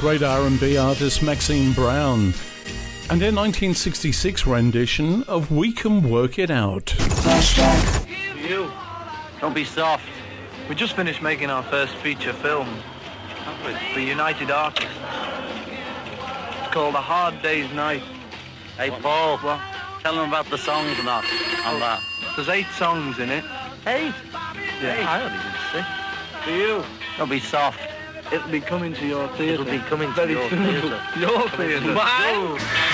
great R&B artist Maxine Brown and their 1966 rendition of We Can Work It Out. Flashback. You, don't be soft. We just finished making our first feature film for United Artists. It's called A Hard Day's Night. Hey, Paul, what? Tell them about the songs and that. And that. There's 8 songs in it. 8? Yeah. Hey, I only did 6. For you. Don't be soft. It'll be coming to your theatre. It'll be coming to very your soon. theatre. Your theatre. What?